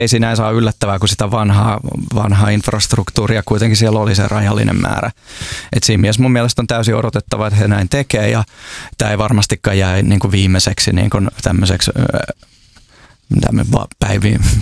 Ei sinänsä ole yllättävää, kun sitä vanhaa infrastruktuuria kuitenkin siellä oli se rajallinen määrä. Et siinä mielessä mun mielestä on täysin odotettava, että he näin tekee ja tämä ei varmastikaan jää niin kuin viimeiseksi niin kuin tämmöiseksi